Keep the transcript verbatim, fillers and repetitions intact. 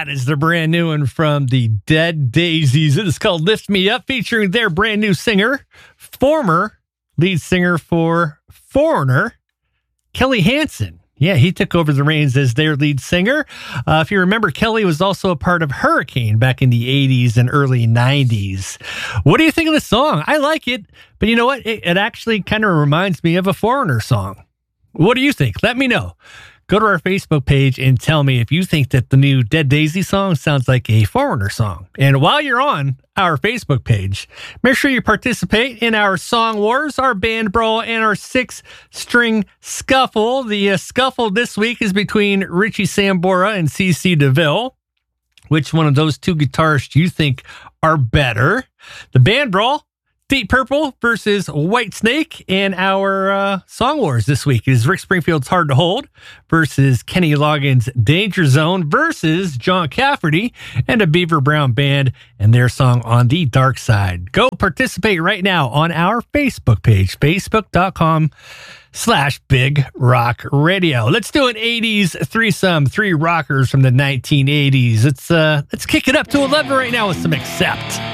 is the brand new one from the Dead Daisies. It is called Lift Me Up, featuring their brand new singer, former lead singer for Foreigner, Kelly Hansen. Yeah, he took over the reins as their lead singer. Uh, if you remember, Kelly was also a part of Hurricane back in the eighties and early nineties. What do you think of the song? I like it, but you know what? It, it actually kind of reminds me of a Foreigner song. What do you think? Let me know. Go to our Facebook page and tell me if you think that the new Dead Daisy song sounds like a Foreigner song. And while you're on our Facebook page, make sure you participate in our Song Wars, our Band Brawl, and our Six-String Scuffle. The uh, scuffle this week is between Richie Sambora and C C DeVille. Which one of those two guitarists do you think are better? The Band Brawl, Deep Purple versus Whitesnake, and our uh, Song Wars this week is Rick Springfield's Hard to Hold versus Kenny Loggins' Danger Zone versus John Cafferty and a Beaver Brown Band and their song On the Dark Side. Go participate right now on our Facebook page, facebook.com slash Big Rock Radio. Let's do an eighties threesome, three rockers from the nineteen eighties. Let's uh, let's kick it up to eleven right now with some Accept.